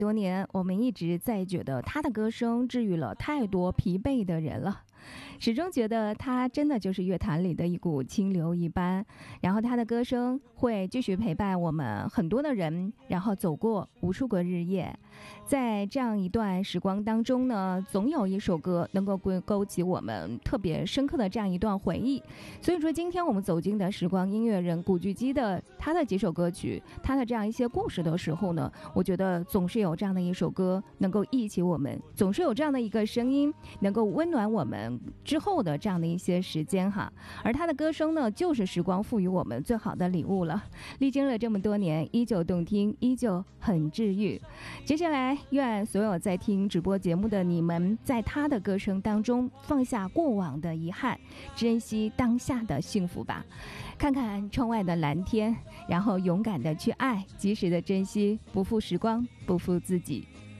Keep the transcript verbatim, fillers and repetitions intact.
多年，我们一直在觉得他的歌声治愈了太多疲惫的人了，始终觉得他真的就是乐坛里的一股清流一般，然后他的歌声会继续陪伴我们很多的人，然后走过无数个日夜。在这样一段时光当中呢，总有一首歌能够勾起我们特别深刻的这样一段回忆。所以说今天我们走进的时光音乐人古巨基的他的几首歌曲，他的这样一些故事的时候呢，我觉得总是有这样的一首歌能够忆起我们，总是有这样的一个声音能够温暖我们之后的这样的一些时间哈。而他的歌声呢，就是时光赋予我们最好的礼物了，历经了这么多年，依旧动听，依旧很治愈。接下来愿所有在听直播节目的你们，在他的歌声当中放下过往的遗憾，珍惜当下的幸福吧。看看窗外的蓝天，然后勇敢的去爱，及时的珍惜，不负时光，不负自己。